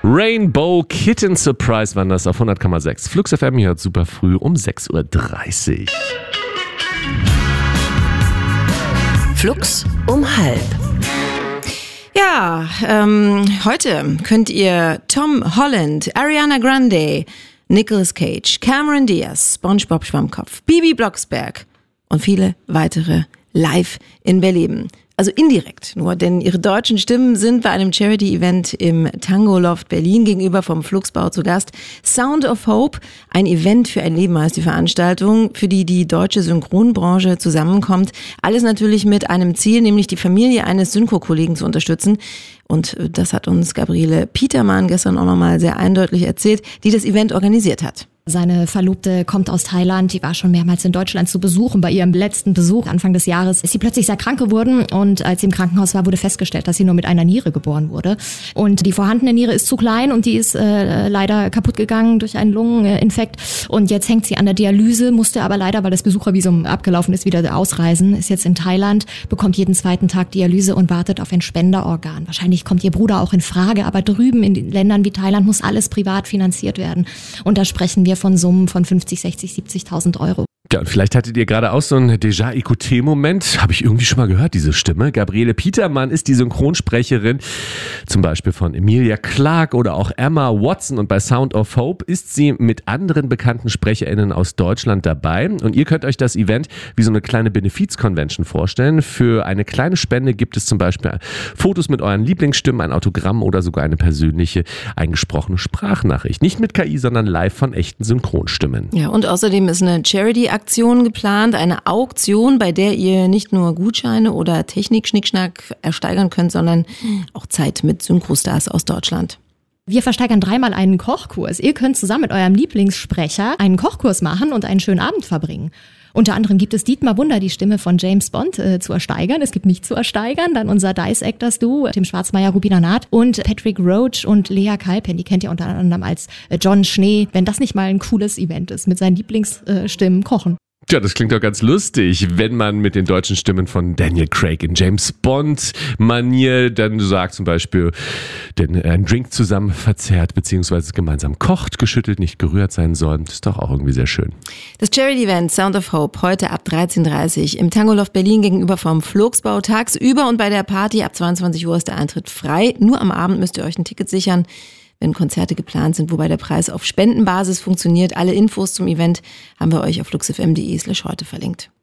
Rainbow Kitten Surprise waren das auf 100,6. Flux FM hier super früh um 6.30 Uhr. Flux um 12:30. Ja, heute könnt ihr Tom Holland, Ariana Grande, Nicolas Cage, Cameron Diaz, SpongeBob Schwammkopf, Bibi Blocksberg und viele weitere live in Berlin. Also indirekt nur, denn ihre deutschen Stimmen sind bei einem Charity-Event im Tango Loft Berlin gegenüber vom Fluxbau zu Gast. Sound of Hope, ein Event für ein Leben heißt die Veranstaltung, für die die deutsche Synchronbranche zusammenkommt. Alles natürlich mit einem Ziel, nämlich die Familie eines Synchro-Kollegen zu unterstützen. Und das hat uns Gabriele Petermann gestern auch nochmal sehr eindeutig erzählt, die das Event organisiert hat. Seine Verlobte kommt aus Thailand, die war schon mehrmals in Deutschland zu besuchen. Bei ihrem letzten Besuch Anfang des Jahres ist sie plötzlich sehr krank geworden und als sie im Krankenhaus war, wurde festgestellt, dass sie nur mit einer Niere geboren wurde. Und die vorhandene Niere ist zu klein und die ist leider kaputt gegangen durch einen Lungeninfekt. Und jetzt hängt sie an der Dialyse, musste aber leider, weil das Besuchervisum abgelaufen ist, wieder ausreisen, ist jetzt in Thailand, bekommt jeden zweiten Tag Dialyse und wartet auf ein Spenderorgan. Wahrscheinlich kommt ihr Bruder auch in Frage, aber drüben in den Ländern wie Thailand muss alles privat finanziert werden. Und da sprechen wir von Summen von 50, 60, 70.000 Euro. Ja, und vielleicht hattet ihr gerade auch so einen Déjà-écouté-Moment. Habe ich irgendwie schon mal gehört, diese Stimme. Gabriele Petermann ist die Synchronsprecherin, zum Beispiel von Emilia Clarke oder auch Emma Watson. Und bei Sound of Hope ist sie mit anderen bekannten SprecherInnen aus Deutschland dabei. Und ihr könnt euch das Event wie so eine kleine Benefiz-Convention vorstellen. Für eine kleine Spende gibt es zum Beispiel Fotos mit euren Lieblingsstimmen, ein Autogramm oder sogar eine persönliche eingesprochene Sprachnachricht. Nicht mit KI, sondern live von echten Synchronstimmen. Ja, und außerdem ist eine Charity-Aktion geplant, eine Auktion, bei der ihr nicht nur Gutscheine oder Technik-Schnickschnack ersteigern könnt, sondern auch Zeit mit Synchrostars aus Deutschland. Wir versteigern 3-mal einen Kochkurs. Ihr könnt zusammen mit eurem Lieblingssprecher einen Kochkurs machen und einen schönen Abend verbringen. Unter anderem gibt es Dietmar Wunder, die Stimme von James Bond, zu ersteigern. Es gibt mich zu ersteigern, dann unser Dice Actors Duo, Tim Schwarzmeier, Rubina Naht und Patrick Roach und Lea Kalpen. Die kennt ihr unter anderem als John Schnee. Wenn das nicht mal ein cooles Event ist, mit seinen Lieblingsstimmen kochen. Ja, das klingt doch ganz lustig, wenn man mit den deutschen Stimmen von Daniel Craig in James Bond Manier dann sagt zum Beispiel, einen Drink zusammen verzehrt bzw. gemeinsam kocht, geschüttelt, nicht gerührt sein soll. Das ist doch auch irgendwie sehr schön. Das Charity-Event Sound of Hope heute ab 13.30 Uhr im Tango Loft Berlin gegenüber vom Fluxbau tagsüber und bei der Party ab 22 Uhr ist der Eintritt frei. Nur am Abend müsst ihr euch ein Ticket sichern, wenn Konzerte geplant sind, wobei der Preis auf Spendenbasis funktioniert. Alle Infos zum Event haben wir euch auf fluxfm.de/heute verlinkt.